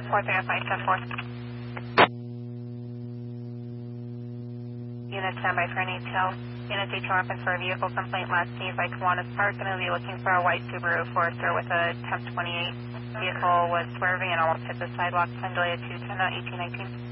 43574. Unit standby for any detail. Unit detail reference for a vehicle complaint last seen by Kiwanis Park. Going to be looking for a white Subaru Forester with a temp 28. Vehicle was swerving and almost hit the sidewalk. Time delay at 210 1819.